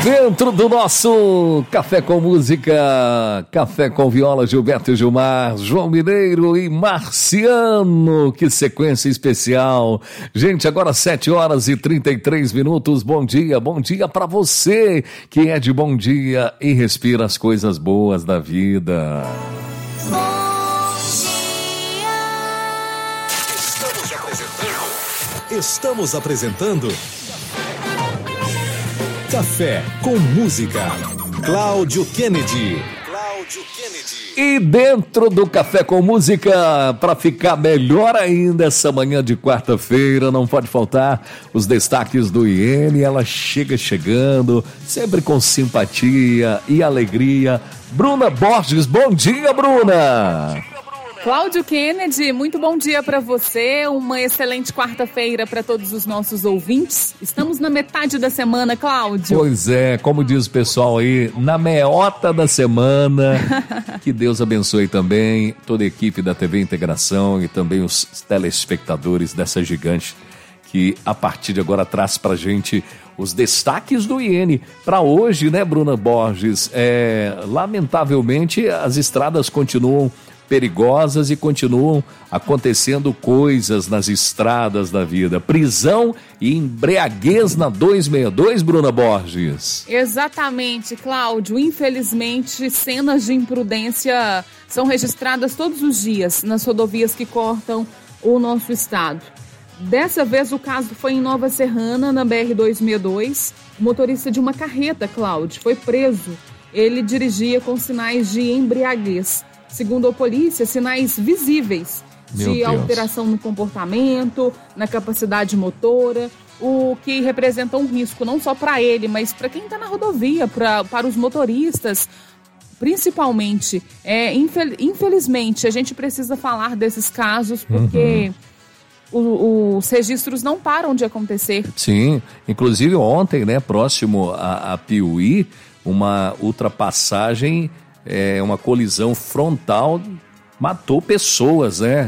Dentro do nosso Café com Música, Café com Viola, Gilberto e Gilmar, João Mineiro e Marciano, que sequência especial. Gente, agora 7h33. Bom dia pra você que é de bom dia e respira as coisas boas da vida. Estamos apresentando Café com Música. Cláudio Kennedy. E dentro do Café com Música, para ficar melhor ainda essa manhã de quarta-feira, não pode faltar os destaques do IN. Ela chegando, sempre com simpatia e alegria. Bruna Borges, bom dia, Bruna! Cláudio Kennedy, muito bom dia para você, uma excelente quarta-feira para todos os nossos ouvintes. Estamos na metade da semana, Cláudio. Pois é, como diz o pessoal aí, na meota da semana. Que Deus abençoe também toda a equipe da TV Integração e também os telespectadores dessa gigante que a partir de agora traz pra gente os destaques do IN para hoje, né, Bruna Borges? Lamentavelmente as estradas continuam perigosas e continuam acontecendo coisas nas estradas da vida. Prisão e embriaguez na 262, Bruna Borges. Exatamente, Cláudio. Infelizmente, cenas de imprudência são registradas todos os dias nas rodovias que cortam o nosso estado. Dessa vez o caso foi em Nova Serrana, na BR-262. O motorista de uma carreta, Cláudio, foi preso. Ele dirigia com sinais de embriaguez. Segundo a polícia, sinais visíveis de alteração no comportamento, na capacidade motora, o que representa um risco não só para ele, mas para quem está na rodovia, para os motoristas, principalmente. Infelizmente, a gente precisa falar desses casos porque os registros não param de acontecer. Sim, inclusive ontem, né, próximo a Piuí, uma ultrapassagem... uma colisão frontal, matou pessoas, né?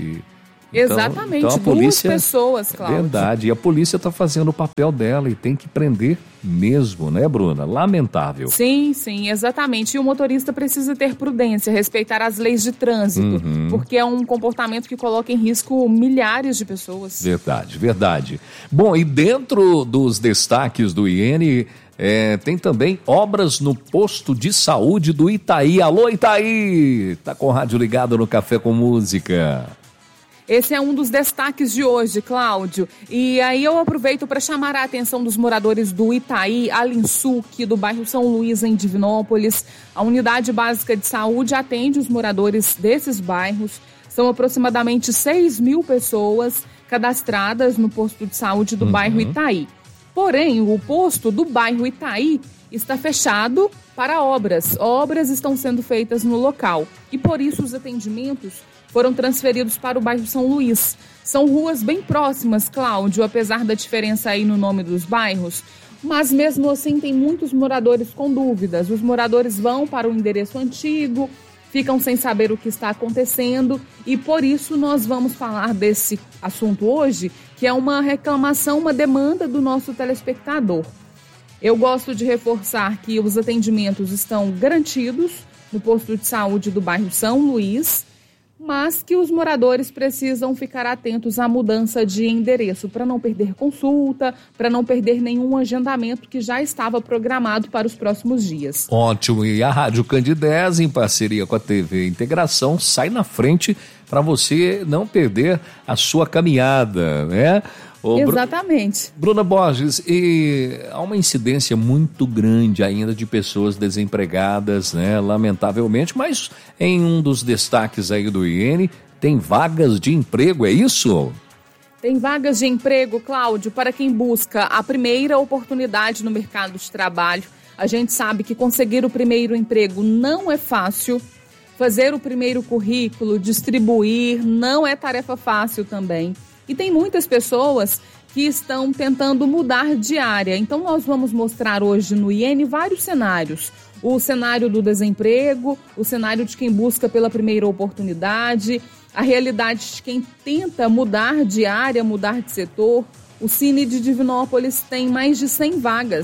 Exatamente, então a polícia, 2 pessoas, Cláudio. Verdade, e a polícia está fazendo o papel dela e tem que prender mesmo, né, Bruna? Lamentável. Sim, exatamente. E o motorista precisa ter prudência, respeitar as leis de trânsito, porque é um comportamento que coloca em risco milhares de pessoas. Verdade. Bom, e dentro dos destaques do IN... tem também obras no posto de saúde do Itaí. Alô, Itaí! Tá com o rádio ligado no Café com Música. Esse é um dos destaques de hoje, Cláudio. E aí eu aproveito para chamar a atenção dos moradores do Itaí, Alinsuque, do bairro São Luís, em Divinópolis. A unidade básica de saúde atende os moradores desses bairros. São aproximadamente 6.000 pessoas cadastradas no posto de saúde do bairro Itaí. Porém, o posto do bairro Itaí está fechado para obras. Obras estão sendo feitas no local e, por isso, os atendimentos foram transferidos para o bairro São Luís. São ruas bem próximas, Cláudio, apesar da diferença aí no nome dos bairros. Mas, mesmo assim, tem muitos moradores com dúvidas. Os moradores vão para o endereço antigo, ficam sem saber o que está acontecendo e, por isso, nós vamos falar desse assunto hoje, que é uma reclamação, uma demanda do nosso telespectador. Eu gosto de reforçar que os atendimentos estão garantidos no posto de saúde do bairro São Luís, mas que os moradores precisam ficar atentos à mudança de endereço para não perder consulta, para não perder nenhum agendamento que já estava programado para os próximos dias. Ótimo, e a Rádio Candidez, em parceria com a TV Integração, sai na frente para você não perder a sua caminhada, né? Exatamente. Bruna Borges, e há uma incidência muito grande ainda de pessoas desempregadas, né? Lamentavelmente, mas em um dos destaques aí do IN, tem vagas de emprego, é isso? Tem vagas de emprego, Cláudio, para quem busca a primeira oportunidade no mercado de trabalho. A gente sabe que conseguir o primeiro emprego não é fácil. Fazer o primeiro currículo, distribuir, não é tarefa fácil também. E tem muitas pessoas que estão tentando mudar de área. Então, nós vamos mostrar hoje no IN vários cenários. O cenário do desemprego, o cenário de quem busca pela primeira oportunidade, a realidade de quem tenta mudar de área, mudar de setor. O Cine de Divinópolis tem mais de 100 vagas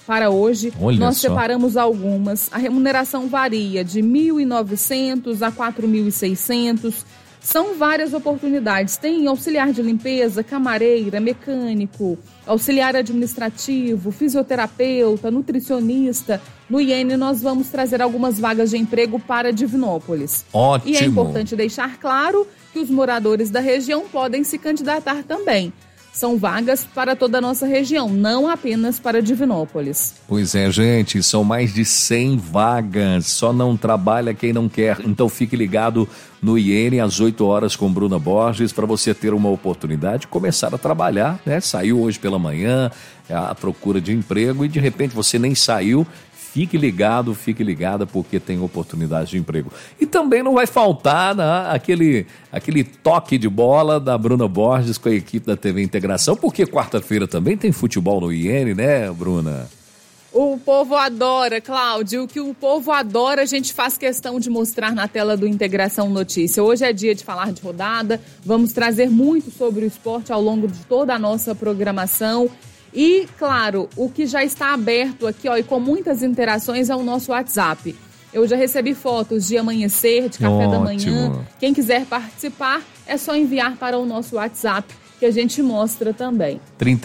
para hoje. Olha Nós só. separamos algumas. A remuneração varia de R$ 1.900 a R$ 4.600. São várias oportunidades. Tem auxiliar de limpeza, camareira, mecânico, auxiliar administrativo, fisioterapeuta, nutricionista. No IN nós vamos trazer algumas vagas de emprego para Divinópolis. Ótimo. E é importante deixar claro que os moradores da região podem se candidatar também. São vagas para toda a nossa região, não apenas para Divinópolis. Pois é, gente, são mais de 100 vagas, só não trabalha quem não quer. Então fique ligado no IN às 8 horas com Bruna Borges para você ter uma oportunidade de começar a trabalhar, né? Saiu hoje pela manhã à procura de emprego e de repente você nem saiu. Fique ligado, fique ligada, porque tem oportunidade de emprego. E também não vai faltar, né, aquele toque de bola da Bruna Borges com a equipe da TV Integração, porque quarta-feira também tem futebol no IN, né, Bruna? O povo adora, Cláudio. O que o povo adora, a gente faz questão de mostrar na tela do Integração Notícia. Hoje é dia de falar de rodada, vamos trazer muito sobre o esporte ao longo de toda a nossa programação. E, claro, o que já está aberto aqui, ó, e com muitas interações, é o nosso WhatsApp. Eu já recebi fotos de amanhecer, de café da manhã. Quem quiser participar, é só enviar para o nosso WhatsApp, que a gente mostra também.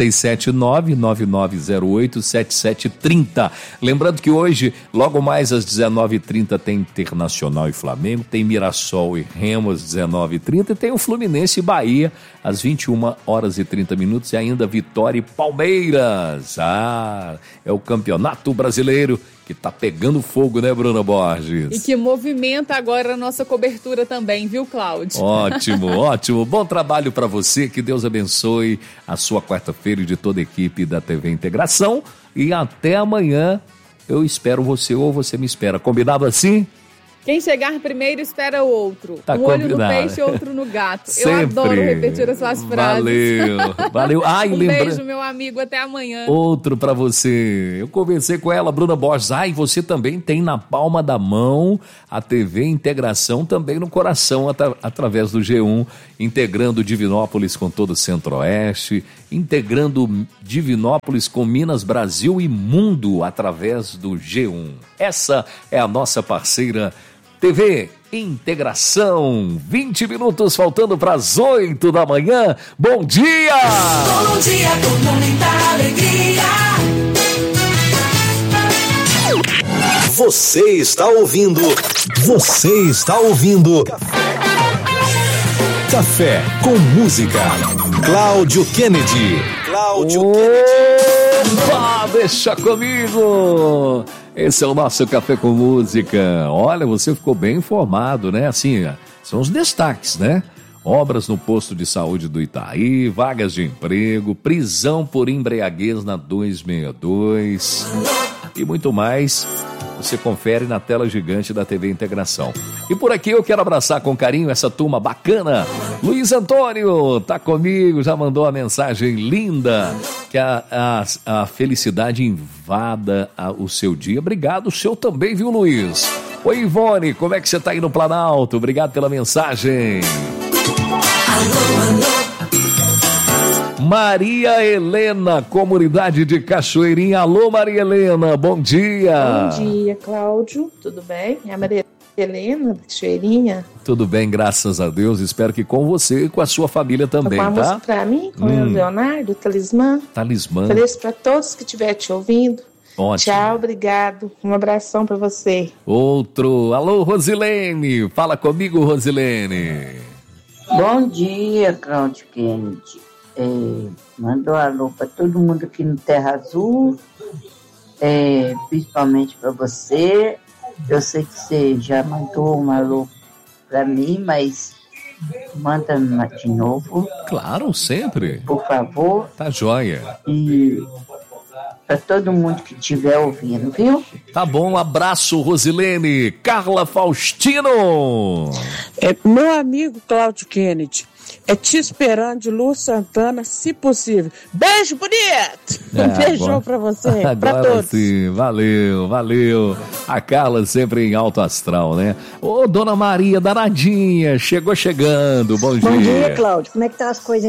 379-9908-7730. Lembrando que hoje, logo mais às 19h30, tem Internacional e Flamengo, tem Mirassol e Remo às 19h30 e tem o Fluminense e Bahia às 21h30 e ainda Vitória e Palmeiras. É o Campeonato Brasileiro que tá pegando fogo, né, Bruna Borges? E que movimenta agora a nossa cobertura também, viu, Cláudio? Ótimo, ótimo. Bom trabalho para você, que Deus abençoe a sua quarta-feira e de toda a equipe da TV Integração. E até amanhã eu espero você ou você me espera. Combinado assim? Quem chegar primeiro espera o outro. Tá um olho no combinado. peixe, outro no gato. Sempre. Eu adoro repetir as suas frases. Valeu. Beijo, meu amigo. Até amanhã. Outro pra você. Eu conversei com ela, Bruna Borges. E você também tem na palma da mão a TV Integração, também no coração, através do G1, integrando Divinópolis com todo o Centro-Oeste, integrando Divinópolis com Minas, Brasil e mundo através do G1. Essa é a nossa parceira TV Integração. 20 minutos faltando para as 8 da manhã. Bom dia! Bom dia com muita alegria. Você está ouvindo Café com Música. Cláudio Kennedy. Opa, deixa comigo! Esse é o nosso Café com Música. Olha, você ficou bem informado, né? Assim, são os destaques, né? Obras no posto de saúde do Itaí, vagas de emprego, prisão por embriaguez na 262 e muito mais. Você confere na tela gigante da TV Integração. E por aqui eu quero abraçar com carinho essa turma bacana. Luiz Antônio tá comigo, já mandou a mensagem linda. Que a felicidade invada o seu dia. Obrigado, o seu também, viu, Luiz? Oi, Ivone, como é que você tá aí no Planalto? Obrigado pela mensagem. Maria Helena, comunidade de Cachoeirinha. Alô, Maria Helena, bom dia. Bom dia, Cláudio, tudo bem? É a Maria Helena, de Cachoeirinha. Tudo bem, graças a Deus. Espero que com você e com a sua família também, com a tá? música pra mim, com o Leonardo, Talismã. Talismã. Ofereço pra todos que estiverem te ouvindo. Ótimo. Tchau, obrigado. Um abração pra você. Outro. Alô, Rosilene. Fala comigo, Rosilene. Bom dia, Cláudio Kennedy. Mandou alô para todo mundo aqui no Terra Azul, principalmente para você. Eu sei que você já mandou um alô para mim, mas manda de novo. Claro, sempre. Por favor. Tá joia. E para todo mundo que estiver ouvindo, viu? Tá bom, um abraço, Rosilene. Carla Faustino. Meu amigo Cláudio Kennedy, te esperando de Lu Santana, se possível. Beijo bonito! Beijão pra você, pra todos. Sim, valeu. A Carla sempre em alto astral, né? Ô, Dona Maria danadinha, chegando, bom dia. Bom dia, Cláudio. Como é que tá as coisas aí?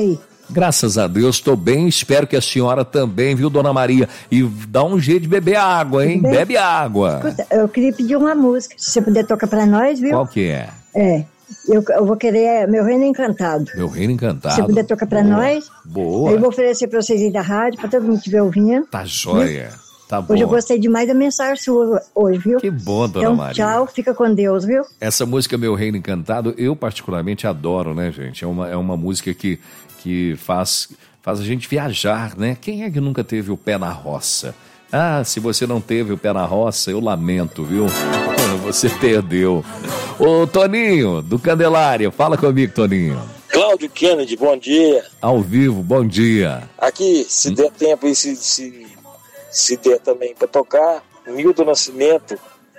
Graças a Deus, estou bem, espero que a senhora também, viu, dona Maria? E dá um jeito de beber água, hein? Bebe água. Escuta, eu queria pedir uma música, se você puder tocar pra nós, viu? Qual que é? Eu vou querer Meu Reino Encantado. Meu Reino Encantado. Se você puder tocar pra nós. Boa. Aí eu vou oferecer pra vocês aí da rádio, pra todo mundo que estiver ouvindo. Tá joia. Tá bom. Hoje eu gostei demais da mensagem sua hoje, viu? Que bom, dona então, Maria. Tchau, fica com Deus, viu? Essa música Meu Reino Encantado, eu particularmente adoro, né, gente? É uma música que faz a gente viajar, né? Quem é que nunca teve o pé na roça? Ah, se você não teve o pé na roça, eu lamento, viu? Você perdeu. Ô, Toninho, do Candelária, fala comigo, Toninho. Cláudio Kennedy, bom dia. Ao vivo, bom dia. Aqui, se der tempo e se der também para tocar, Milton Nascimento,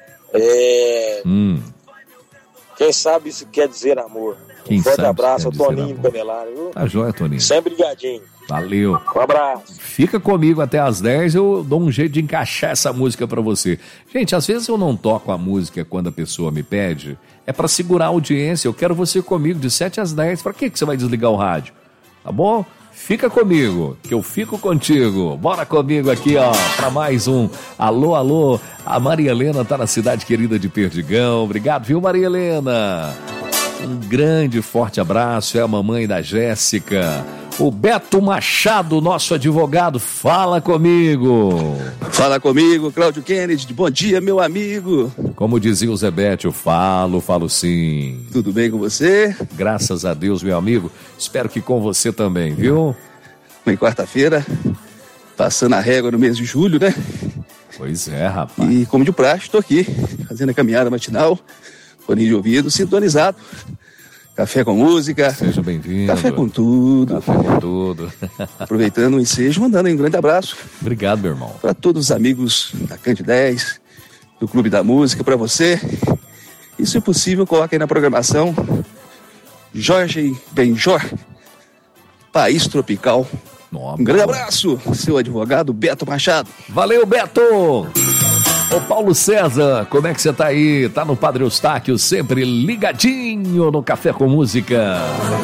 quem sabe isso quer dizer amor. Quem um forte sabe abraço ao Toninho amor. Candelário, viu? Tá joia, Toninho. Sempre ligadinho. Valeu. Um abraço. Fica comigo até às 10, eu dou um jeito de encaixar essa música pra você. Gente, às vezes eu não toco a música quando a pessoa me pede, é pra segurar a audiência. Eu quero você comigo de 7 às 10. Pra que você vai desligar o rádio? Tá bom? Fica comigo, que eu fico contigo. Bora comigo aqui, ó, pra mais um Alô, Alô. A Maria Helena tá na cidade querida de Perdigão. Obrigado, viu, Maria Helena? Um grande, forte abraço. É a mamãe da Jéssica. O Beto Machado, nosso advogado, fala comigo. Fala comigo, Cláudio Kennedy. Bom dia, meu amigo. Como dizia o Zebete, eu falo sim. Tudo bem com você? Graças a Deus, meu amigo. Espero que com você também, viu? Em quarta-feira, passando a régua no mês de julho, né? Pois é, rapaz. E como de praxe, estou aqui, fazendo a caminhada matinal, fone de ouvido, sintonizado. Café com música. Seja bem-vindo. Café com tudo. Café com tudo. Aproveitando o ensejo, mandando aí um grande abraço. Obrigado, meu irmão. Para todos os amigos da Cante 10, do Clube da Música, para você. E se possível, coloque aí na programação Jorge Benjor, País Tropical. Um grande abraço, seu advogado Beto Machado. Valeu, Beto! Ô Paulo César, como é que você tá aí? Tá no Padre Eustáquio, sempre ligadinho no Café com Música.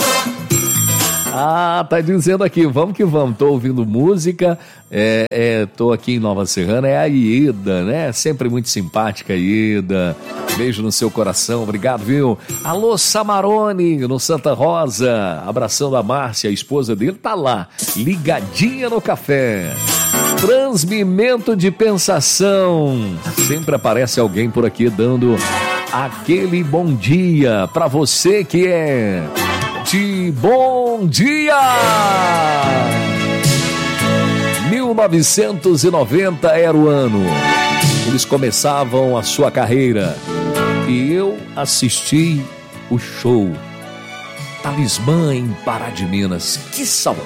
Ah, tá dizendo aqui, vamos que vamos, tô ouvindo música, tô aqui em Nova Serrana, é a Ieda, né? Sempre muito simpática, Ieda. Beijo no seu coração, obrigado, viu? Alô, Samarone, no Santa Rosa, abraçando a Márcia, a esposa dele, tá lá, ligadinha no café. Transmimento de pensação. Sempre aparece alguém por aqui dando aquele bom dia pra você que é de bom dia. 1990 era o ano. Eles começavam a sua carreira e eu assisti o show Talismã em Pará de Minas. Que saudade.